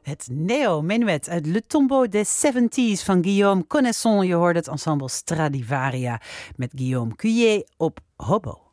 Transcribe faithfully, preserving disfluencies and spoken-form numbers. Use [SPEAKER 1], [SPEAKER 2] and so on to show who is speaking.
[SPEAKER 1] Het neo-menuet uit Le Tombeau des zeventig van Guillaume Connaisson. Je hoort het ensemble Stradivaria met Guillaume Cuillet op hobo.